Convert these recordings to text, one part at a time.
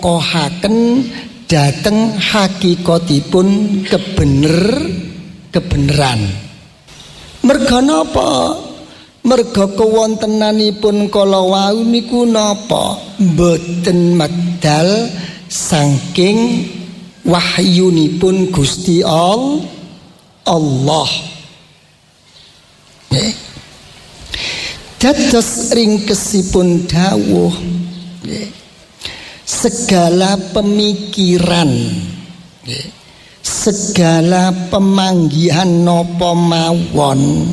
kohaken dateng hakikatipun kebeneran. Merga napa? Merga kewontenanipun kala wau niku napa? Mboten medal saking wahyunipun Gusti Allah. Dados ringkesipun dawuh segala pemikiran, segala pemanggihan napa mawon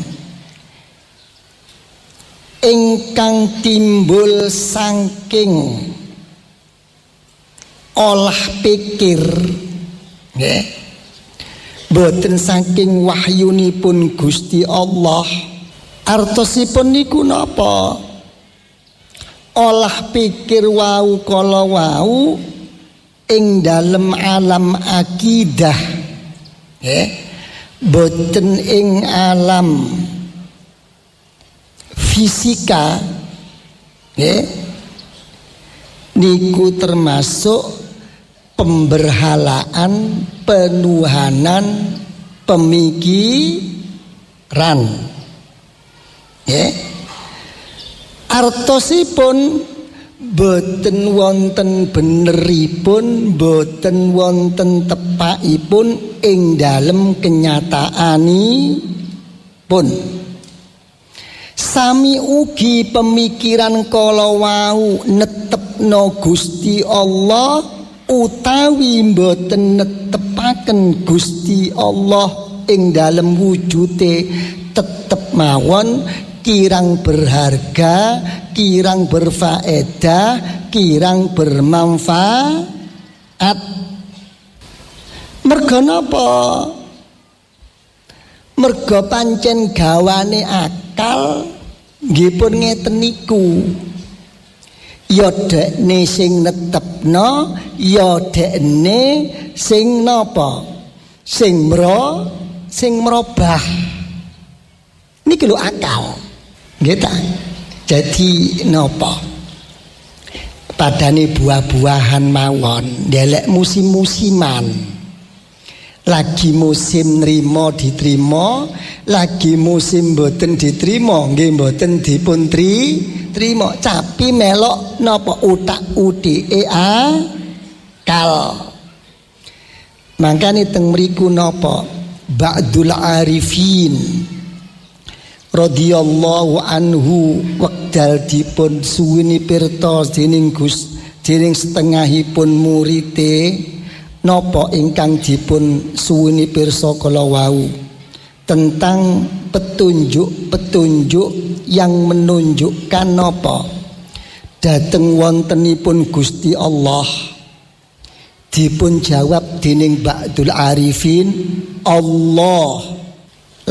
ingkang timbul saking olah pikir, boten saking wahyunipun Gusti Allah. Artosipun niku napa? Olah pikir wau kala wau ing dalem alam akidah, boten ing alam fisika, niku termasuk pemberhalaan, penuhanan pemikiran. Artosipun boten wonten beneripun, boten wonten tepakipun ing dalem kenyataanipun. Sami ugi pemikiran kala wau netepno Gusti Allah utawi boten netepaken Gusti Allah ing dalem wujude tetep mawon kirang berharga, kirang berfaedah, kirang bermanfaat. Merga napa? Merga pancen gawane akal nggih pun ngeten niku. Ya dekne sing netepno, ya dekne sing napa? Sing merobah. Niki lho akal. Nggih ta? Jadi napa? Padane buah-buahan mawon, ndelek musim-musiman. Lagi musim nrimo diterima, lagi musim mboten diterima, nggih mboten dipun trima. Capi melok napa utak-utike akal. Mangkane teng mriku napa? Ba'dul arifin radhiyallahu anhu wekdal dipun suwini pirta dening setengahipun murite napa ingkang dipun suwini pirsa kala wau tentang petunjuk-petunjuk yang menunjukkan napa dhateng wontenipun Gusti Allah. Dipun jawab dening ba'dul arifin, Allah